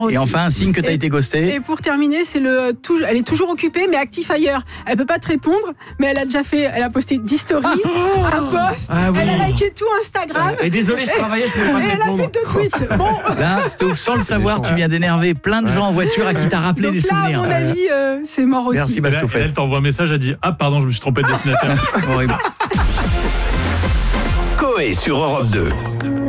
Et enfin, un signe que tu as été ghosté. Et pour terminer, c'est elle est toujours occupée, mais actif ailleurs. Elle peut pas te répondre, mais elle a posté 10 stories, un post, elle a liké tout Instagram. Et désolé, je travaillais, je pouvais pas te répondre. Elle a fait 2 tweets. Bon. Là, Stouff, sans le savoir, tu viens d'énerver plein de gens en voiture à qui t'as rappelé Donc des là, souvenirs. à mon avis, c'est mort aussi. Merci, Bastoufet. Elle t'envoie un message, elle dit « Ah, pardon, je me suis trompé de destinataire. » Horrible. Coé sur Europe 2.